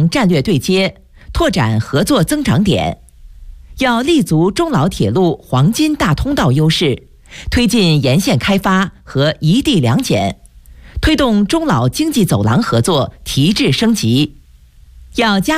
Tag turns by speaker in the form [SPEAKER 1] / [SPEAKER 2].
[SPEAKER 1] 强战略对接，拓展合作增长点。要立足中老铁路黄金大通道优势，推进沿线开发和一地两检，推动中老经济走廊合作提质升级。要加